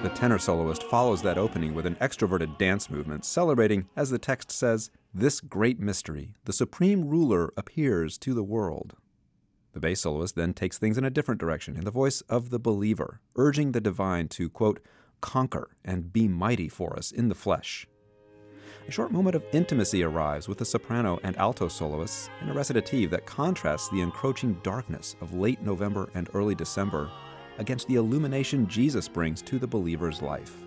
The tenor soloist follows that opening with an extroverted dance movement, celebrating, as the text says, "This great mystery, the supreme ruler appears to the world." The bass soloist then takes things in a different direction in the voice of the believer, urging the divine to, quote, "conquer and be mighty for us in the flesh." A short moment of intimacy arrives with the soprano and alto soloists in a recitative that contrasts the encroaching darkness of late November and early December against the illumination Jesus brings to the believer's life.